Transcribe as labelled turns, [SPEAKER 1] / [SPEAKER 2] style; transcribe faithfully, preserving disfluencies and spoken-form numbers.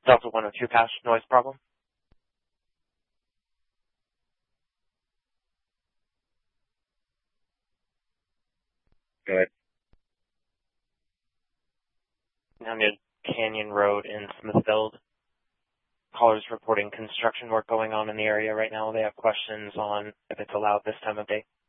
[SPEAKER 1] Delta one oh two Cache, noise problem.
[SPEAKER 2] Good.
[SPEAKER 1] Now near Canyon Road in Smithfield. Callers reporting construction work going on in the area right now. They have questions on if it's allowed this time of day.